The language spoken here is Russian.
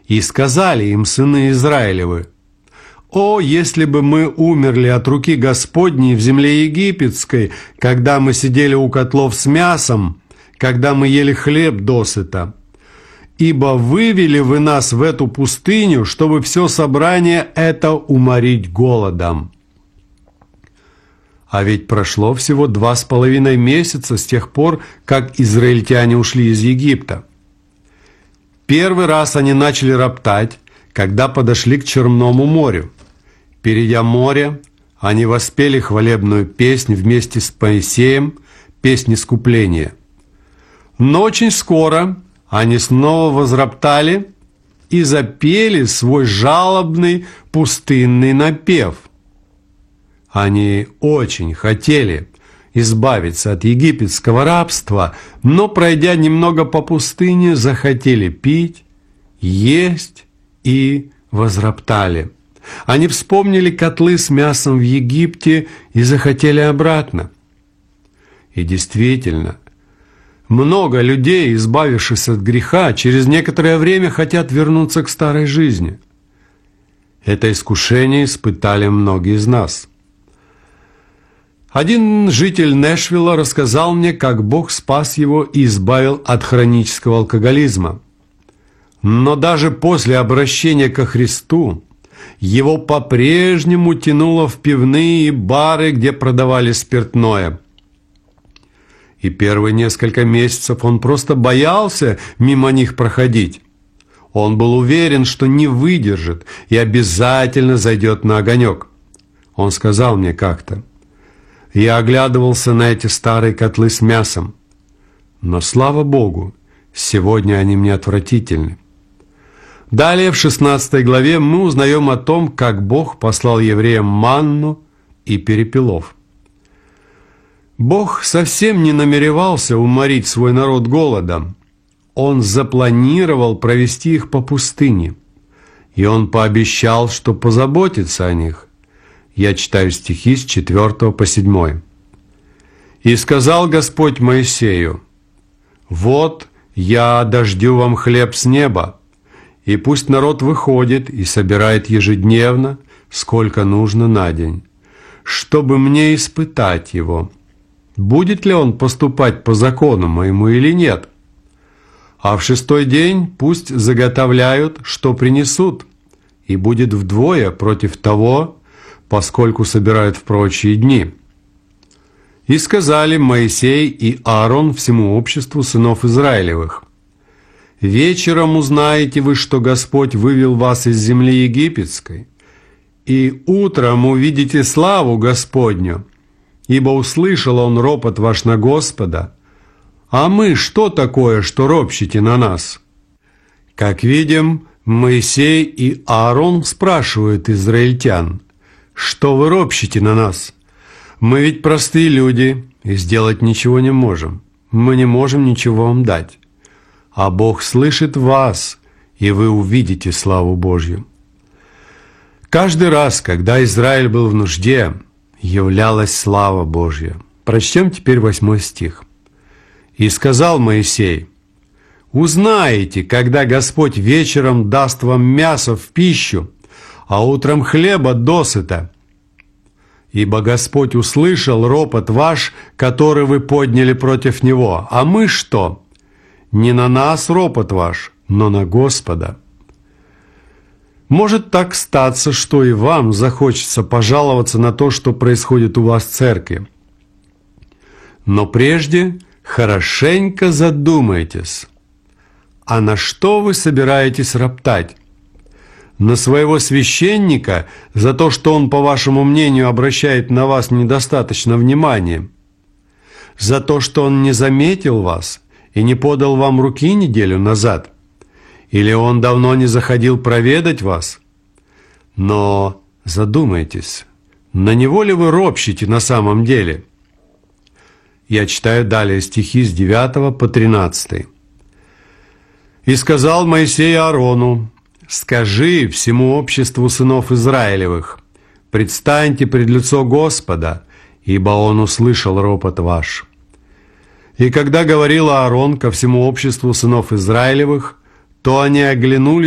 И сказали им сыны Израилевы: «О, если бы мы умерли от руки Господней в земле египетской, когда мы сидели у котлов с мясом, когда мы ели хлеб досыта! Ибо вывели вы нас в эту пустыню, чтобы все собрание это уморить голодом». А ведь прошло всего 2,5 месяца с тех пор, как израильтяне ушли из Египта. Первый раз они начали роптать, когда подошли к Черному морю. Перейдя море, они воспели хвалебную песнь вместе с Моисеем, песнь искупления. Но очень скоро они снова возроптали и запели свой жалобный пустынный напев. Они очень хотели избавиться от египетского рабства, но, пройдя немного по пустыне, захотели пить, есть и возроптали. Они вспомнили котлы с мясом в Египте и захотели обратно. И действительно, много людей, избавившись от греха, через некоторое время хотят вернуться к старой жизни. Это искушение испытали многие из нас. Один житель Нэшвилла рассказал мне, как Бог спас его и избавил от хронического алкоголизма. Но даже после обращения ко Христу его по-прежнему тянуло в пивные и бары, где продавали спиртное. И первые несколько месяцев он просто боялся мимо них проходить. Он был уверен, что не выдержит и обязательно зайдет на огонек. Он сказал мне как-то: «Я оглядывался на эти старые котлы с мясом, но, слава Богу, сегодня они мне отвратительны». Далее в 16 главе мы узнаем о том, как Бог послал евреям манну и перепелов. Бог совсем не намеревался уморить свой народ голодом. Он запланировал провести их по пустыне, и Он пообещал, что позаботится о них. Я читаю стихи с 4 по 7. «И сказал Господь Моисею: вот я дождю вам хлеб с неба, и пусть народ выходит и собирает ежедневно, сколько нужно на день, чтобы мне испытать его, будет ли он поступать по закону моему или нет. А в 6-й день пусть заготовляют, что принесут, и будет вдвое против того, поскольку собирают в прочие дни». И сказали Моисей и Аарон всему обществу сынов Израилевых: «Вечером узнаете вы, что Господь вывел вас из земли египетской, и утром увидите славу Господню, ибо услышал Он ропот ваш на Господа. А мы что такое, что ропщите на нас?» Как видим, Моисей и Аарон спрашивают израильтян: «Что вы ропщите на нас? Мы ведь простые люди и сделать ничего не можем. Мы не можем ничего вам дать. А Бог слышит вас, и вы увидите славу Божью». Каждый раз, когда Израиль был в нужде, являлась слава Божья. Прочтем теперь 8 стих. «И сказал Моисей: узнаете, когда Господь вечером даст вам мясо в пищу, а утром хлеба досыта. Ибо Господь услышал ропот ваш, который вы подняли против Него. А мы что? Не на нас ропот ваш, но на Господа». Может так статься, что и вам захочется пожаловаться на то, что происходит у вас в церкви. Но прежде хорошенько задумайтесь, а на что вы собираетесь роптать? На своего священника за то, что он, по вашему мнению, обращает на вас недостаточно внимания? За то, что он не заметил вас и не подал вам руки неделю назад? Или он давно не заходил проведать вас? Но задумайтесь, на него ли вы ропщите на самом деле? Я читаю далее стихи с 9 по 13. «И сказал Моисей Аарону: скажи всему обществу сынов Израилевых: предстаньте пред лицо Господа, ибо Он услышал ропот ваш». И когда говорил Аарон ко всему обществу сынов Израилевых, то они оглянулись